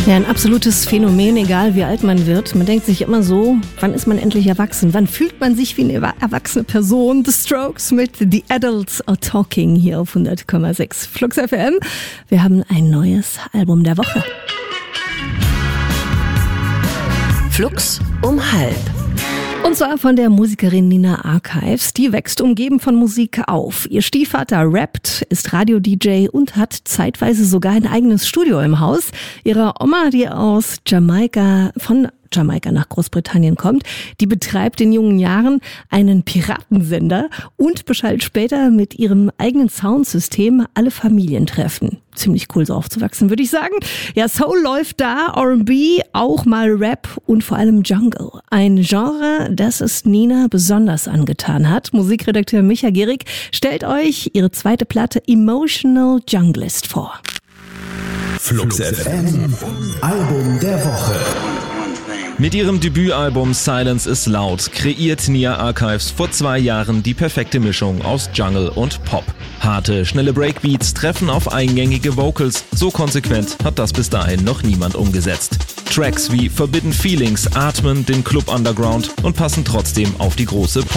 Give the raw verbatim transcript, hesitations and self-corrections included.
Ja, ein absolutes Phänomen, egal wie alt man wird. Man denkt sich immer so, wann ist man endlich erwachsen? Wann fühlt man sich wie eine erwachsene Person? The Strokes mit The Adults Are Talking hier auf hundert Komma sechs Flux F M. Wir haben ein neues Album der Woche. Flux um halb. Und zwar von der Musikerin Nina Archives. Die wächst umgeben von Musik auf. Ihr Stiefvater rappt, ist Radio-D J und hat zeitweise sogar ein eigenes Studio im Haus. Ihre Oma, die aus Jamaika, von Jamaika nach Großbritannien kommt, die betreibt in jungen Jahren einen Piratensender und beschallt später mit ihrem eigenen Soundsystem alle Familientreffen. Ziemlich cool, so aufzuwachsen, würde ich sagen. Ja, Soul läuft da, R and B, auch mal Rap und vor allem Jungle. Ein Genre, das es Nina besonders angetan hat. Musikredakteur Micha Gierig stellt euch ihre zweite Platte Emotional Junglist vor. Flux F M, Album der Woche. Mit ihrem Debütalbum Silence is Loud kreiert Nina Archives vor zwei Jahren die perfekte Mischung aus Jungle und Pop. Harte, schnelle Breakbeats treffen auf eingängige Vocals. So konsequent hat das bis dahin noch niemand umgesetzt. Tracks wie Forbidden Feelings atmen den Club Underground und passen trotzdem auf die große Pop